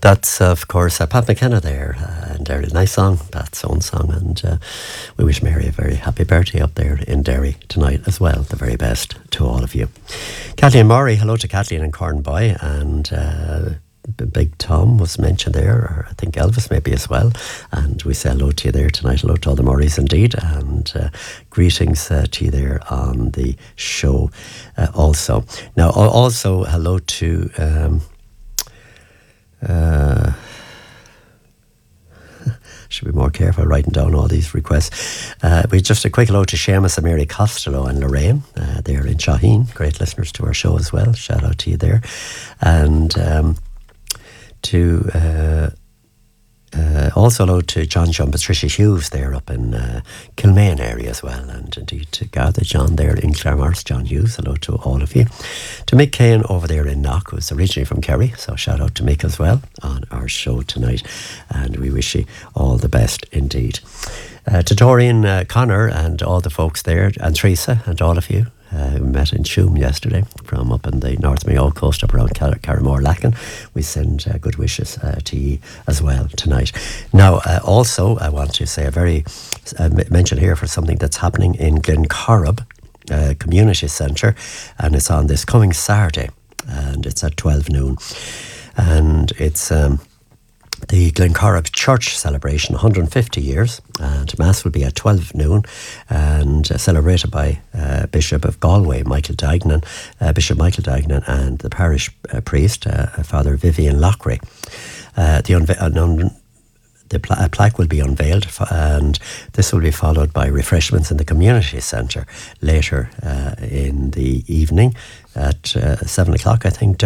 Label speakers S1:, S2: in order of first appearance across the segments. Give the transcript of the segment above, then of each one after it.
S1: That's, of course, Pat McKenna there, and Derry. Nice song, Pat's own song, and we wish Mary a very happy birthday up there in Derry tonight as well. The very best to all of you. Kathleen Murray, hello to Kathleen and Cornboy, and Big Tom was mentioned there, or I think Elvis maybe as well, and we say hello to you there tonight. Hello to all the Murrays indeed, and greetings to you there on the show also. Now also hello to should be more careful writing down all these requests. We just a quick hello to Seamus and Mary Costello and Lorraine. They're in Shaheen, great listeners to our show as well. Shout out to you there. And also hello to John and Patricia Hughes there up in Kilmaine area as well, and indeed to Garda John there in Claremorris, John Hughes, hello to all of you. To Mick Kane over there in Knock, who's originally from Kerry, so shout out to Mick as well on our show tonight, and we wish you all the best indeed. To Doreen Connor and all the folks there, and Teresa and all of you. We met in Tuam yesterday from up in the North Mayo coast up around Carramore Lacken. We send good wishes to you as well tonight. Now also I want to say a very mention here for something that's happening in Glencorrib Community Centre, and it's on this coming Saturday, and it's at 12 noon, and it's the Glencorrib Church celebration, 150 years, and Mass will be at 12 noon, and celebrated by Bishop of Galway, Michael Dignan, Bishop Michael Dignan, and the parish priest, Father Vivian Lockery. The plaque will be unveiled, and this will be followed by refreshments in the community centre later in the evening at 7 o'clock, I think.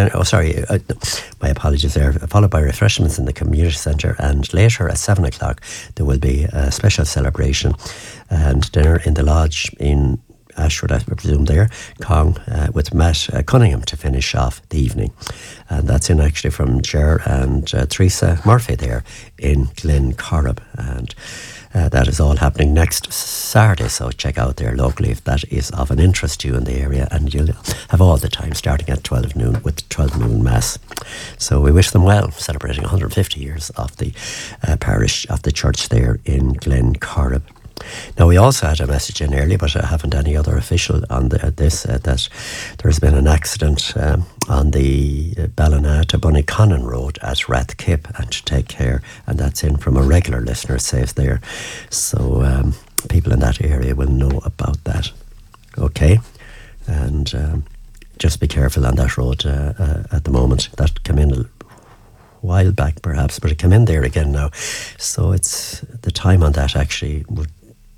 S1: My apologies there. Followed by refreshments in the community centre, and later at 7 o'clock there will be a special celebration and dinner in the lodge in Ashford, I presume there, Cong, with Matt Cunningham to finish off the evening. And that's in actually from Ger and Teresa Murphy there in Glencorrib. And that is all happening next Saturday, so check out there locally if that is of an interest to you in the area, and you'll have all the time starting at 12 noon with 12 noon Mass. So we wish them well, celebrating 150 years of the parish of the church there in Glencorrib. Now, we also had a message in earlier, but I haven't any other official on this, that there's been an accident on the Ballina to Bunnyconnon Road at Rathkip, and to take care, and that's in from a regular listener, it says there. So people in that area will know about that. Okay, and just be careful on that road at the moment. That came in a while back perhaps, but it came in there again now. So it's the time on that actually would,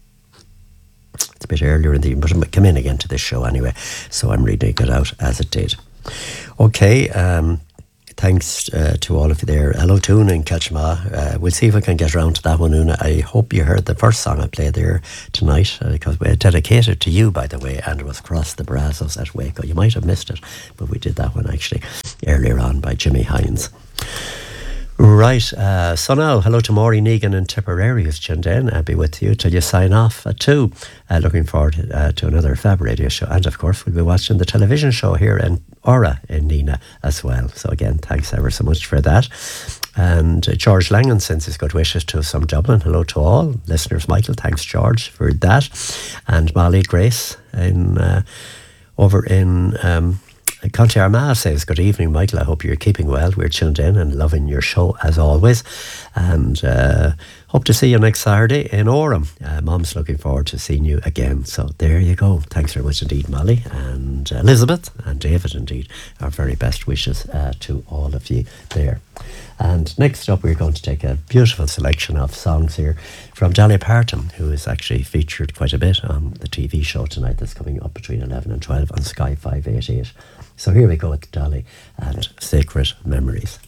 S1: it's a bit earlier in the evening, but it came in again to this show anyway, so I'm reading it out as it did. Okay, thanks to all of you there. Hello to Una in Ketchma. We'll see if we can get around to that one, Una. I hope you heard the first song I played there tonight, because we dedicated to you, by the way, and it was Cross the Brazos at Waco. You might have missed it, but we did that one actually earlier on by Jimmy Hines. Right, so now, hello to Maureen Egan in Tipperary who's tuned in. I'll be with you till you sign off at 2. Looking forward to another Fab Radio show, and of course we'll be watching the television show here in Ora in Nina as well. So again, thanks ever so much for that. And George Langan sends his good wishes to us from Dublin. Hello to all listeners. Michael, thanks George for that. And Molly Grace over in County Armagh says, good evening, Michael. I hope you're keeping well. We're tuned in and loving your show as always. And hope to see you next Saturday in Orem. Mom's looking forward to seeing you again. So there you go. Thanks very much indeed, Molly and Elizabeth and David indeed. Our very best wishes to all of you there. And next up, we're going to take a beautiful selection of songs here from Dolly Parton, who is actually featured quite a bit on the TV show tonight that's coming up between 11 and 12 on Sky 588. So here we go with Dolly and Sacred Memories.